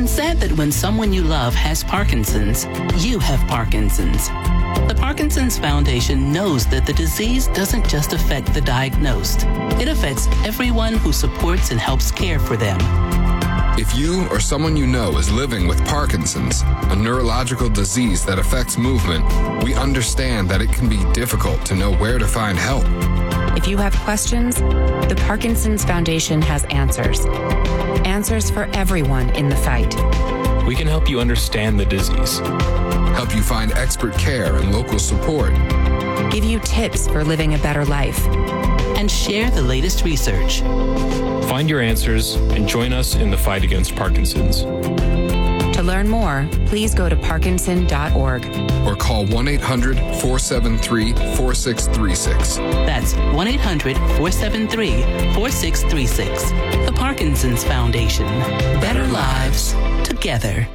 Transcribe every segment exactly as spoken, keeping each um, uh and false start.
been said that when someone you love has Parkinson's, you have Parkinson's. The Parkinson's Foundation knows that the disease doesn't just affect the diagnosed. It affects everyone who supports and helps care for them. If you or someone you know is living with Parkinson's, a neurological disease that affects movement, we understand that it can be difficult to know where to find help. If you have questions, the Parkinson's Foundation has answers. Answers for everyone in the fight. We can help you understand the disease. Help you find expert care and local support. Give you tips for living a better life. And share the latest research. Find your answers and join us in the fight against Parkinson's. To learn more, please go to parkinson dot org. Or call one eight hundred, four seven three, four six three six. That's one eight hundred, four seven three, four six three six. The Parkinson's Foundation. Better lives together.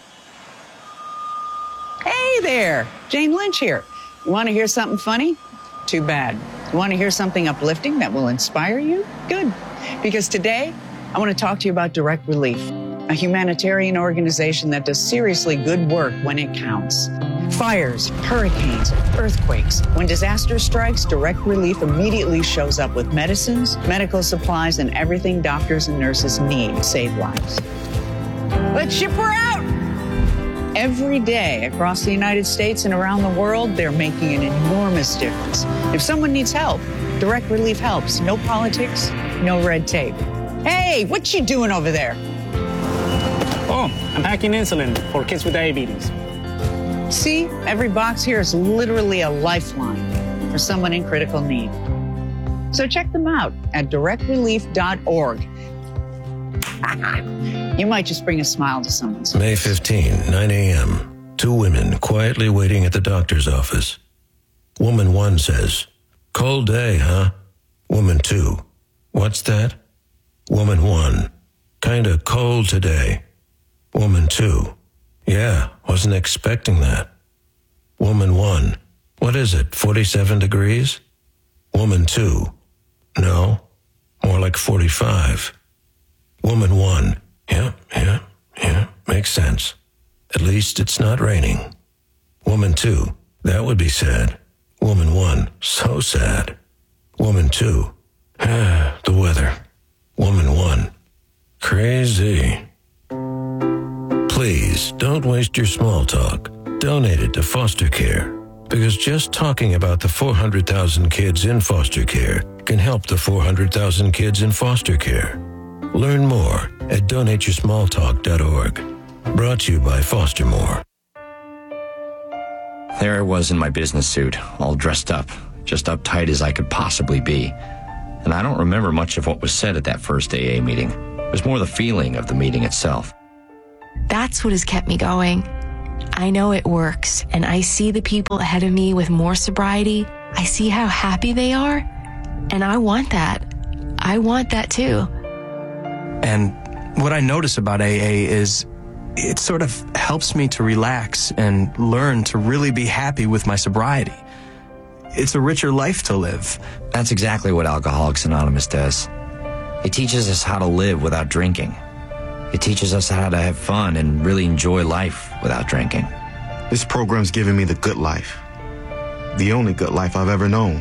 Hey there, Jane Lynch here. You want to hear something funny? Too bad. You want to hear something uplifting that will inspire you? Good. Because today, I want to talk to you about Direct Relief, a humanitarian organization that does seriously good work when it counts. Fires, hurricanes, earthquakes. When disaster strikes, Direct Relief immediately shows up with medicines, medical supplies, and everything doctors and nurses need to save lives. Let's ship her out! Every day across the United States and around the world, they're making an enormous difference. If someone needs help, Direct Relief helps. No politics, no red tape. Hey, what you doing over there? Oh, I'm packing insulin for kids with diabetes. See, every box here is literally a lifeline for someone in critical need. So check them out at direct relief dot org. You might just bring a smile to someone's face. May fifteenth, nine a.m. Two women quietly waiting at the doctor's office. Woman one says, "Cold day, huh?" Woman two, "What's that?" Woman one, "Kinda cold today." Woman two, "Yeah, wasn't expecting that." Woman one, "What is it, forty-seven degrees?" Woman two, "No, more like forty-five." Woman one, "Yeah, yeah, yeah, makes sense. At least it's not raining." Woman two, "That would be sad." Woman one, "So sad." Woman two, "Ah, the weather." Woman one, "Crazy." Please don't waste your small talk. Donate it to foster care, because just talking about the four hundred thousand kids in foster care can help the four hundred thousand kids in foster care. Learn more at donate your small talk dot org. Brought to you by Foster More. There I was in my business suit, all dressed up, just uptight as I could possibly be. And I don't remember much of what was said at that first A A meeting. It was more the feeling of the meeting itself. That's what has kept me going. I know it works, and I see the people ahead of me with more sobriety. I see how happy they are, and I want that. I want that too. And what I notice about A A is it sort of helps me to relax and learn to really be happy with my sobriety. It's a richer life to live. That's exactly what Alcoholics Anonymous does. It teaches us how to live without drinking. It teaches us how to have fun and really enjoy life without drinking. This program's given me the good life. The only good life I've ever known.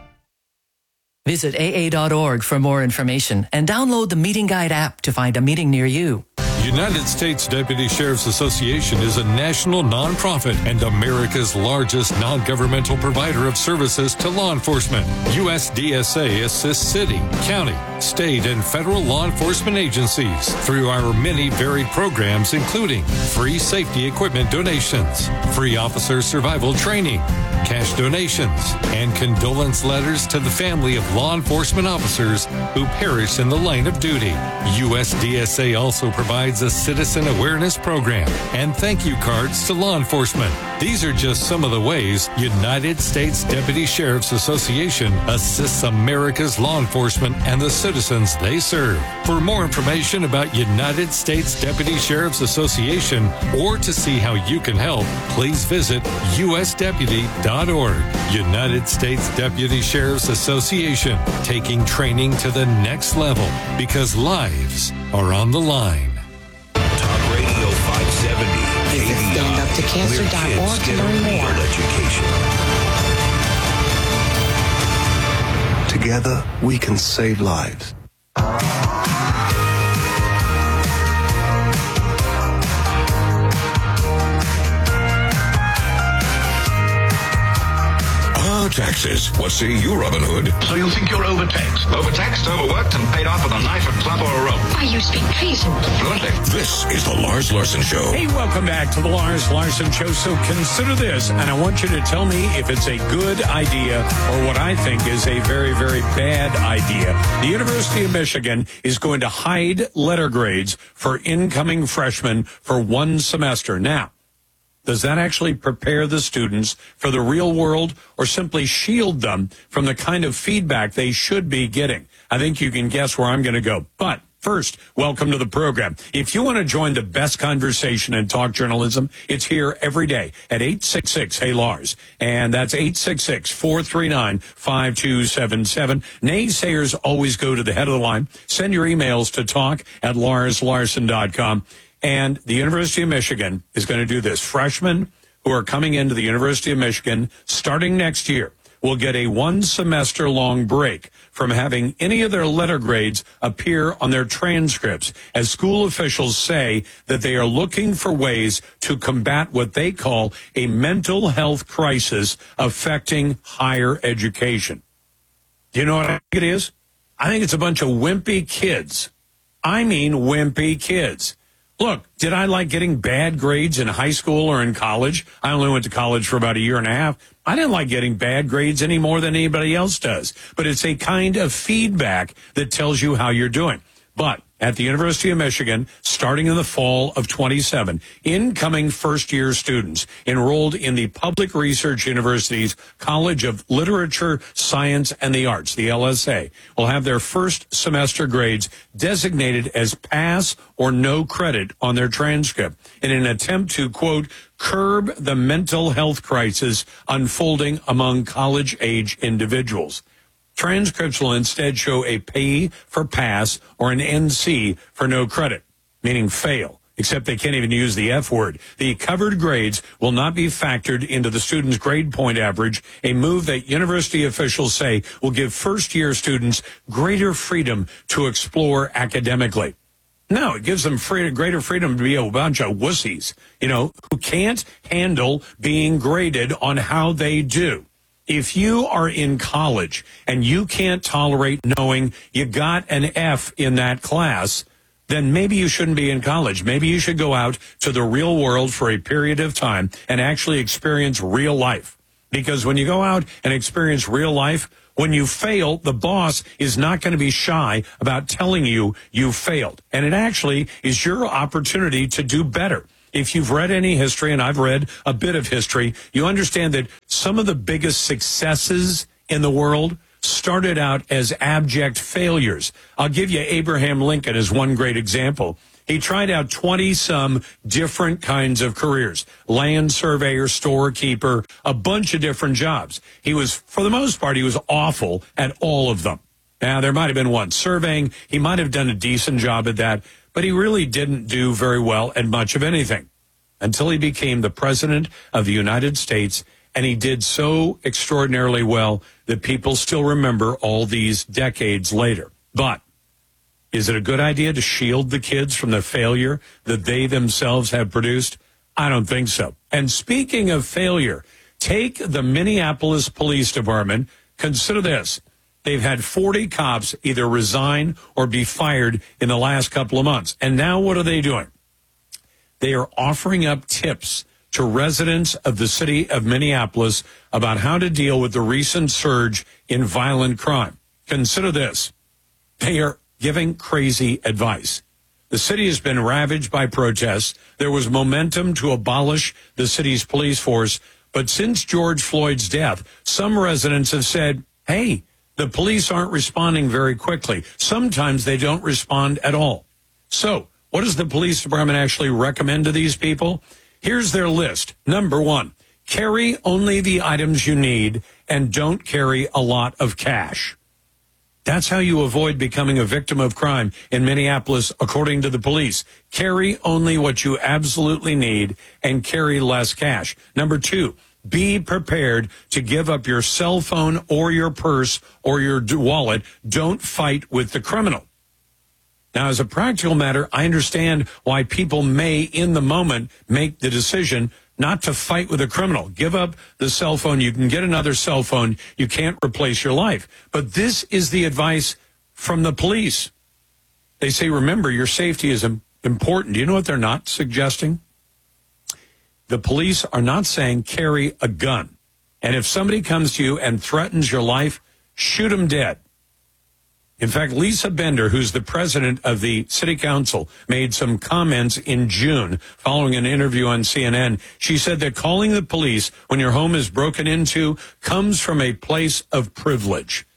Visit A A dot org for more information and download the Meeting Guide app to find a meeting near you. United States Deputy Sheriff's Association is a national nonprofit and America's largest non-governmental provider of services to law enforcement. U S D S A assists city, county, state, and federal law enforcement agencies through our many varied programs, including free safety equipment donations, free officer survival training, cash donations, and condolence letters to the family of law enforcement officers who perish in the line of duty. U S D S A also provides a citizen awareness program and thank you cards to law enforcement. These are just some of the ways United States Deputy Sheriff's Association assists America's law enforcement and the citizens they serve. For more information about United States Deputy Sheriff's Association or to see how you can help, please visit U S deputy dot org. United States Deputy Sheriff's Association, taking training to the next level because lives are on the line. Talk Radio five seventy Visit stand up to cancer dot org to learn more. Education. Together, we can save lives. Taxes. What say you, Robin Hood? So you think you're overtaxed? Overtaxed, overworked, and paid off with a knife, a club, or a rope? Why, you speak treason. Fluently. This is the Lars Larson Show. Hey, welcome back to the Lars Larson Show. So consider this, and I want you to tell me if it's a good idea or what I think is a very, very bad idea. The University of Michigan is going to hide letter grades for incoming freshmen for one semester. Now, does that actually prepare the students for the real world or simply shield them from the kind of feedback they should be getting? I think you can guess where I'm going to go. But first, welcome to the program. If you want to join the best conversation in talk journalism, it's here every day at eight six six, hey Lars. And that's eight six six, four three nine, five two seven seven. Naysayers always go to the head of the line. Send your emails to talk at lars larson dot com. And the University of Michigan is going to do this. Freshmen who are coming into the University of Michigan starting next year will get a one semester long break from having any of their letter grades appear on their transcripts, as school officials say that they are looking for ways to combat what they call a mental health crisis affecting higher education. Do you know what I think it is? I think it's a bunch of wimpy kids. I mean wimpy kids. Look, did I like getting bad grades in high school or in college? I only went to college for about a year and a half. I didn't like getting bad grades any more than anybody else does. But it's a kind of feedback that tells you how you're doing. But at the University of Michigan, starting in the fall of twenty-seven, incoming first-year students enrolled in the Public Research University's College of Literature, Science, and the Arts, the L S A, will have their first semester grades designated as pass or no credit on their transcript in an attempt to, quote, curb the mental health crisis unfolding among college-age individuals. Transcripts will instead show a pay for pass or an N C for no credit, meaning fail, except they can't even use the F word. The covered grades will not be factored into the student's grade point average, a move that university officials say will give first-year students greater freedom to explore academically. No, it gives them free, greater freedom to be a bunch of wussies, you know, who can't handle being graded on how they do. If you are in college and you can't tolerate knowing you got an F in that class, then maybe you shouldn't be in college. Maybe you should go out to the real world for a period of time and actually experience real life. Because when you go out and experience real life, when you fail, the boss is not going to be shy about telling you you failed. And it actually is your opportunity to do better. If you've read any history, and I've read a bit of history, you understand that some of the biggest successes in the world started out as abject failures. I'll give you Abraham Lincoln as one great example. He tried out twenty-some different kinds of careers, land surveyor, storekeeper, a bunch of different jobs. He was, for the most part, he was awful at all of them. Now, there might have been one surveying. He might have done a decent job at that, but he really didn't do very well at much of anything until he became the president of the United States, and he did so extraordinarily well that people still remember all these decades later. But is it a good idea to shield the kids from the failure that they themselves have produced? I don't think so. And speaking of failure, take the Minneapolis Police Department. Consider this. They've had forty cops either resign or be fired in the last couple of months. And now what are they doing? They are offering up tips to residents of the city of Minneapolis about how to deal with the recent surge in violent crime. Consider this. They are giving crazy advice. The city has been ravaged by protests. There was momentum to abolish the city's police force. But since George Floyd's death, some residents have said, hey, the police aren't responding very quickly. Sometimes they don't respond at all. So what does the police department actually recommend to these people? Here's their list. Number one, carry only the items you need and don't carry a lot of cash. That's how you avoid becoming a victim of crime in Minneapolis, according to the police. Carry only what you absolutely need and carry less cash. Number two, be prepared to give up your cell phone or your purse or your wallet. Don't fight with the criminal. Now, as a practical matter, I understand why people may, in the moment, make the decision not to fight with a criminal. Give up the cell phone. You can get another cell phone. You can't replace your life. But this is the advice from the police. They say, remember, your safety is important. Do you know what they're not suggesting? The police are not saying carry a gun. And if somebody comes to you and threatens your life, shoot them dead. In fact, Lisa Bender, who's the president of the city council, made some comments in June following an interview on C N N. She said that calling the police when your home is broken into comes from a place of privilege.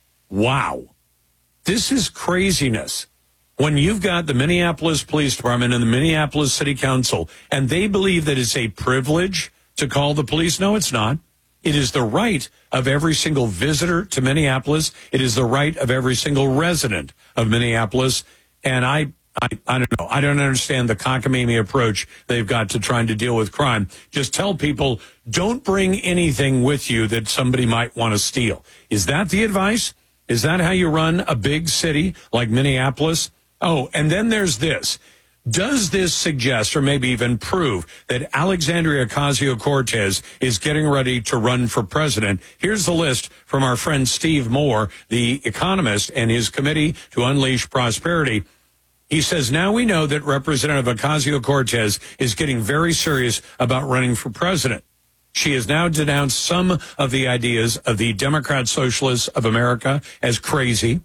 Wow. This is craziness. When you've got the Minneapolis Police Department and the Minneapolis City Council, and they believe that it's a privilege to call the police, no, it's not. It is the right of every single visitor to Minneapolis. It is the right of every single resident of Minneapolis. And I, I, I don't know. I don't understand the cockamamie approach they've got to trying to deal with crime. Just tell people, don't bring anything with you that somebody might want to steal. Is that the advice? Is that how you run a big city like Minneapolis? Oh, and then there's this. Does this suggest or maybe even prove that Alexandria Ocasio-Cortez is getting ready to run for president? Here's the list from our friend Steve Moore, the economist, and his committee to unleash prosperity. He says, now we know that Representative Ocasio-Cortez is getting very serious about running for president. She has now denounced some of the ideas of the Democrat Socialists of America as crazy.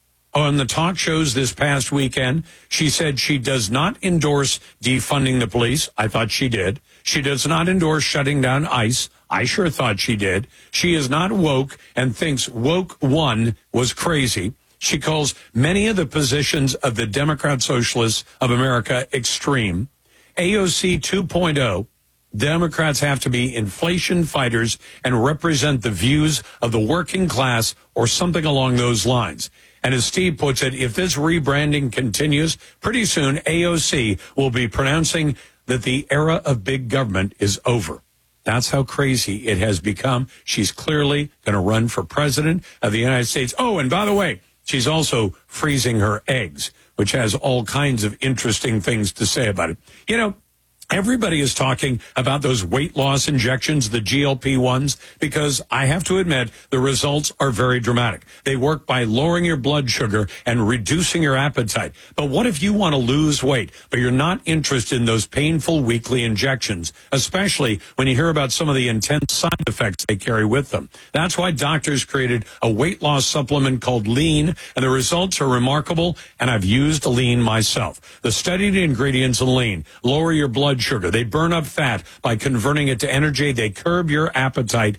On the talk shows this past weekend, she said she does not endorse defunding the police. I thought she did. She does not endorse shutting down ICE. I sure thought she did. She is not woke and thinks woke one was crazy. She calls many of the positions of the Democrat Socialists of America extreme. A O C two point oh, Democrats have to be inflation fighters and represent the views of the working class or something along those lines. And as Steve puts it, if this rebranding continues, pretty soon A O C will be pronouncing that the era of big government is over. That's how crazy it has become. She's clearly going to run for president of the United States. Oh, and by the way, she's also freezing her eggs, which has all kinds of interesting things to say about it. You know, everybody is talking about those weight loss injections, the G L P ones, because I have to admit the results are very dramatic. They work by lowering your blood sugar and reducing your appetite. But what if you want to lose weight, but you're not interested in those painful weekly injections, especially when you hear about some of the intense side effects they carry with them? That's why doctors created a weight loss supplement called Lean, and the results are remarkable, and I've used Lean myself. The studied ingredients in Lean lower your blood sugar. They burn up fat by converting it to energy. They curb your appetite